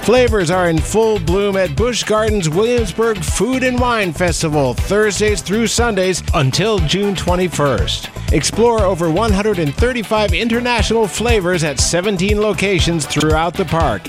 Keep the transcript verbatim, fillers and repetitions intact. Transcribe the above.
Flavors are in full bloom at Busch Gardens Williamsburg Food and Wine Festival, Thursdays through Sundays until June twenty-first. Explore over one hundred thirty-five international flavors at seventeen locations throughout the park.